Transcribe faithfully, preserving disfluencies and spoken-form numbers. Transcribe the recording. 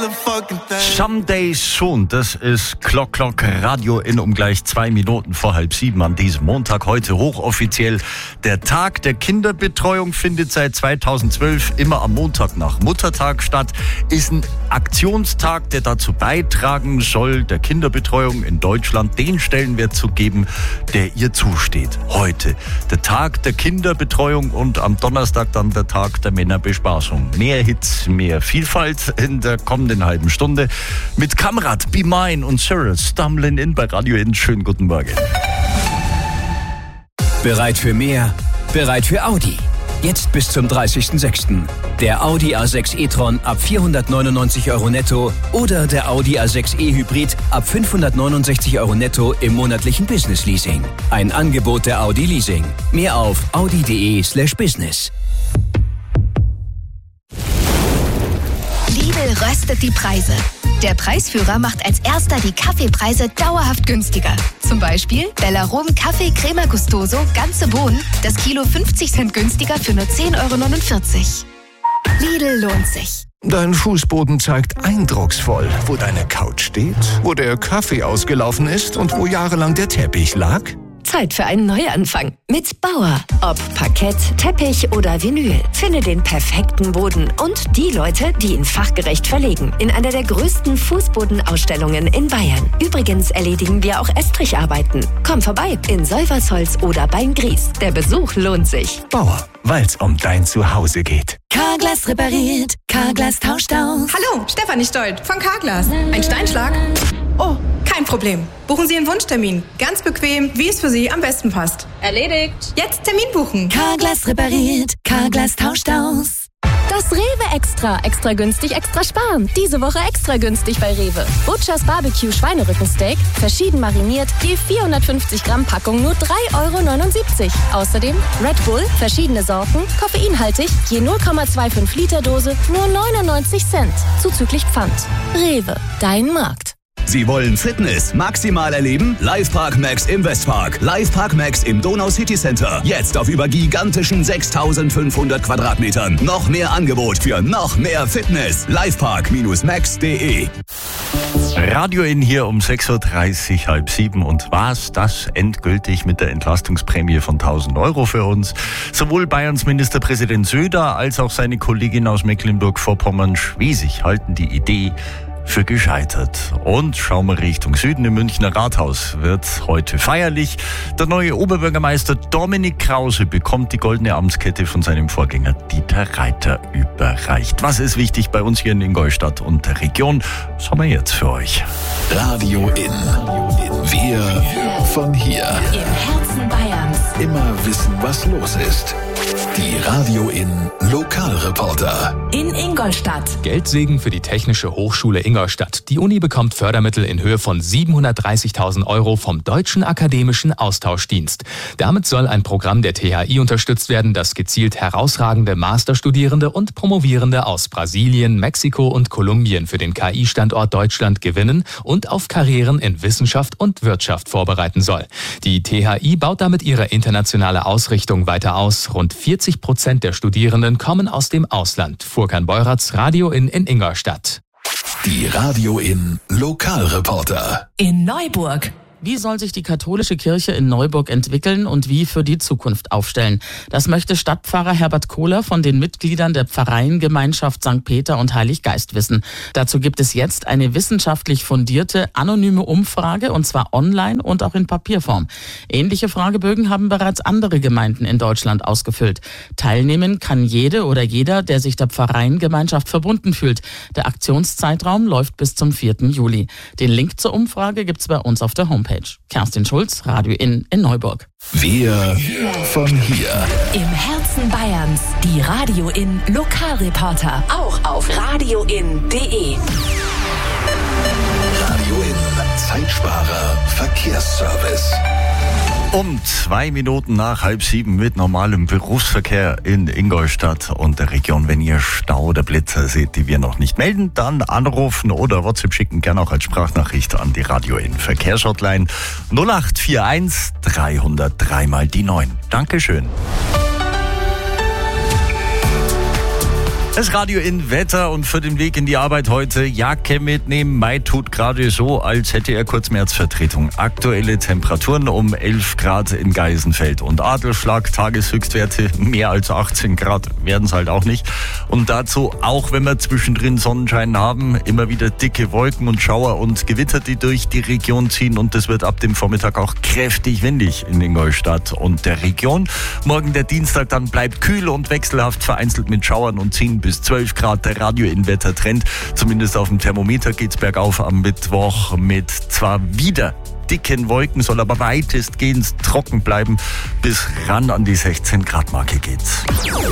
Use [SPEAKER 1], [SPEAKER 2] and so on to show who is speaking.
[SPEAKER 1] Someday Soon, das ist Clock Clock Radio in um gleich zwei Minuten vor halb sieben an diesem Montag. Heute hochoffiziell der Tag der Kinderbetreuung, findet seit zweitausendzwölf immer am Montag nach Muttertag statt. Ist ein Aktionstag, der dazu beitragen soll, der Kinderbetreuung in Deutschland den Stellenwert zu geben, der ihr zusteht. Heute der Tag der Kinderbetreuung und am Donnerstag dann der Tag der Männerbespaßung. Mehr Hits, mehr Vielfalt in der kommenden halben Stunde mit Kamrat, Be Mine und Cyril Stumbling in bei Radio N. Schönen guten Morgen.
[SPEAKER 2] Bereit für mehr? Bereit für Audi? Jetzt bis zum dreißigsten sechsten Der Audi A sechs e-tron ab vierhundertneunundneunzig Euro netto oder der Audi A sechs e-Hybrid ab fünfhundertneunundsechzig Euro netto im monatlichen Business Leasing. Ein Angebot der Audi Leasing. Mehr auf audi.de slash business.
[SPEAKER 3] Lidl röstet die Preise. Der Preisführer macht als erster die Kaffeepreise dauerhaft günstiger. Zum Beispiel Bellarom Kaffee Crema Gustoso, ganze Bohnen, das Kilo fünfzig Cent günstiger für nur zehn Euro neunundvierzig. Lidl lohnt sich.
[SPEAKER 4] Dein Fußboden zeigt eindrucksvoll, wo deine Couch steht, wo der Kaffee ausgelaufen ist und wo jahrelang der Teppich lag.
[SPEAKER 3] Zeit für einen Neuanfang mit Bauer. Ob Parkett, Teppich oder Vinyl. Finde den perfekten Boden und die Leute, die ihn fachgerecht verlegen. In einer der größten Fußbodenausstellungen in Bayern. Übrigens erledigen wir auch Estricharbeiten. Komm vorbei in Solversholz oder Beingries. Der Besuch lohnt sich.
[SPEAKER 4] Bauer, weil's um dein Zuhause geht.
[SPEAKER 3] Carglass repariert, Carglass tauscht aus.
[SPEAKER 5] Hallo, Stefanie Stolt von Carglass. Ein Steinschlag? Oh, kein Problem. Buchen Sie einen Wunschtermin. Ganz bequem, wie es für Sie am besten passt.
[SPEAKER 6] Erledigt.
[SPEAKER 5] Jetzt Termin buchen.
[SPEAKER 3] Carglass repariert, Carglass tauscht aus. Das Rewe Extra. Extra günstig, extra sparen. Diese Woche extra günstig bei Rewe. Butchers Barbecue Schweinerückensteak, verschieden mariniert, je vierhundertfünfzig Gramm Packung nur drei Euro neunundsiebzig. Außerdem Red Bull, verschiedene Sorten, koffeinhaltig, je null Komma fünfundzwanzig Liter Dose, nur neunundneunzig Cent. Zuzüglich Pfand. Rewe, dein Markt.
[SPEAKER 2] Sie wollen Fitness maximal erleben? Livepark Max im Westpark. Livepark Max im Donau City Center. Jetzt auf über gigantischen sechstausendfünfhundert Quadratmetern. Noch mehr Angebot für noch mehr Fitness. Livepark Max punkt de.
[SPEAKER 1] Radio in hier um sechs Uhr dreißig, halb sieben. Und war's das endgültig mit der Entlastungsprämie von tausend Euro für uns? Sowohl Bayerns Ministerpräsident Söder als auch seine Kollegin aus Mecklenburg-Vorpommern-Schwesig halten die Idee für gescheitert. Und schauen wir Richtung Süden. Im Münchner Rathaus wird heute feierlich. Der neue Oberbürgermeister Dominik Krause bekommt die goldene Amtskette von seinem Vorgänger Dieter Reiter überreicht. Was ist wichtig bei uns hier in Ingolstadt und der Region? Was haben wir jetzt für euch?
[SPEAKER 7] Radio in. Wir von hier.
[SPEAKER 3] Im Herzen Bayerns.
[SPEAKER 7] Immer wissen, was los ist. Die Radio in Lokalreporter.
[SPEAKER 3] In Ingolstadt.
[SPEAKER 8] Geldsegen für die Technische Hochschule Ingolstadt. Die Uni bekommt Fördermittel in Höhe von siebenhundertdreißigtausend Euro vom Deutschen Akademischen Austauschdienst. Damit soll ein Programm der T H I unterstützt werden, das gezielt herausragende Masterstudierende und Promovierende aus Brasilien, Mexiko und Kolumbien für den K I-Standort Deutschland gewinnen und auf Karrieren in Wissenschaft und Wirtschaft vorbereiten soll. Die T H I baut damit ihre internationale Ausrichtung weiter aus. Rund vierzig Prozent der Studierenden kommen aus dem Ausland. Furkan Beuratz, Radio in in Ingolstadt.
[SPEAKER 7] Die Radio in Lokalreporter.
[SPEAKER 3] In Neuburg.
[SPEAKER 9] Wie soll sich die katholische Kirche in Neuburg entwickeln und wie für die Zukunft aufstellen? Das möchte Stadtpfarrer Herbert Kohler von den Mitgliedern der Pfarreiengemeinschaft Sankt Peter und Heilig Geist wissen. Dazu gibt es jetzt eine wissenschaftlich fundierte, anonyme Umfrage, und zwar online und auch in Papierform. Ähnliche Fragebögen haben bereits andere Gemeinden in Deutschland ausgefüllt. Teilnehmen kann jede oder jeder, der sich der Pfarreiengemeinschaft verbunden fühlt. Der Aktionszeitraum läuft bis zum vierten Juli. Den Link zur Umfrage gibt's bei uns auf der Homepage. Kerstin Schulz, Radio in in Neuburg.
[SPEAKER 7] Wir von hier.
[SPEAKER 3] Im Herzen Bayerns. Die Radio in Lokalreporter. Auch auf radio in punkt de.
[SPEAKER 7] Radio in Zeitsparer Verkehrsservice.
[SPEAKER 1] Um zwei Minuten nach halb sieben mit normalem Berufsverkehr in Ingolstadt und der Region. Wenn ihr Stau oder Blitzer seht, die wir noch nicht melden, dann anrufen oder WhatsApp schicken, gerne auch als Sprachnachricht an die Radio in Verkehrshotline null acht vier eins dreihundertdrei mal die neun. Dankeschön. Das Radio in Wetter und für den Weg in die Arbeit heute Jacke mitnehmen. Mai tut gerade so, als hätte er Kurzmärzvertretung. Aktuelle Temperaturen um elf Grad in Geisenfeld und Adlerschlag. Tageshöchstwerte mehr als achtzehn Grad werden es halt auch nicht. Und dazu, auch wenn wir zwischendrin Sonnenschein haben, immer wieder dicke Wolken und Schauer und Gewitter, die durch die Region ziehen. Und es wird ab dem Vormittag auch kräftig windig in Ingolstadt und der Region. Morgen der Dienstag dann bleibt kühl und wechselhaft, vereinzelt mit Schauern und zehn bis zwölf Grad. Der Radio in Wettertrend. Zumindest auf dem Thermometer geht's bergauf am Mittwoch mit zwar wieder dicken Wolken, soll aber weitestgehend trocken bleiben. Bis ran an die sechzehn Grad Marke geht's.